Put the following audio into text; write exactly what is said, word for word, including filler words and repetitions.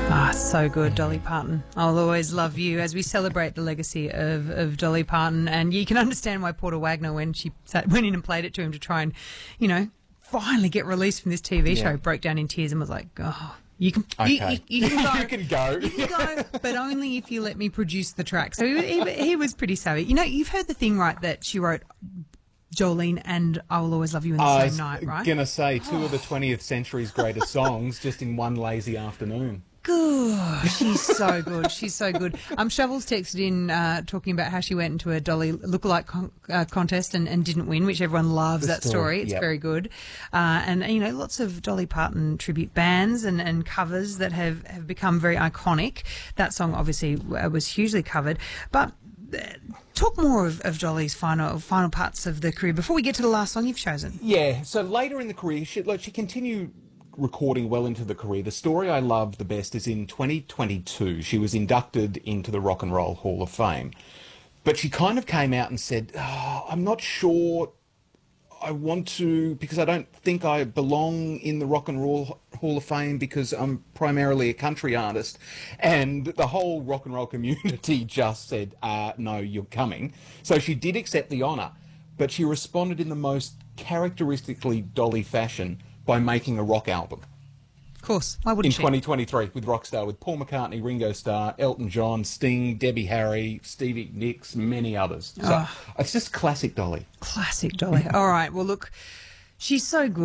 Ah, so good, Dolly Parton. I'll always love you as we celebrate the legacy of, of Dolly Parton. And you can understand why Porter Wagner, when she sat, went in and played it to him to try and, you know, finally get released from this T V show, Yeah. broke down in tears and was like, oh, you can, Okay. you, you, you can go. You can go. You can go, but only if you let me produce the track. So he, he, he was pretty savvy. You know, you've heard the thing, right, that she wrote Jolene and I Will Always Love You in the I same was night, right? gonna say two of the twentieth century's greatest songs just in one lazy afternoon. Good. She's so good. She's so good. Um, Shovels texted in uh, talking about how she went into a Dolly lookalike con- uh, contest and, and didn't win, which everyone loves The that story. story, It's yep. very good. Uh, and, you know, lots of Dolly Parton tribute bands and, and covers that have, have become very iconic. That song obviously uh, was hugely covered. But uh, talk more of, of Dolly's final final parts of the career before we get to the last song you've chosen. Yeah, so later in the career, she, like, she continued recording well into the career. The story I love the best is in twenty twenty-two. She was inducted into the Rock and Roll Hall of Fame. But she kind of came out and said, oh, I'm not sure I want to, because I don't think I belong in the Rock and Roll Hall of Fame because I'm primarily a country artist. And the whole rock and roll community just said, uh, no, you're coming. So she did accept the honour, but she responded in the most characteristically Dolly fashion by making a rock album. Of course. Why In wouldn't she? twenty twenty-three with Rockstar, with Paul McCartney, Ringo Starr, Elton John, Sting, Debbie Harry, Stevie Nicks, many others. So Oh. it's just classic Dolly. Classic Dolly. All right. Well, look, she's so good.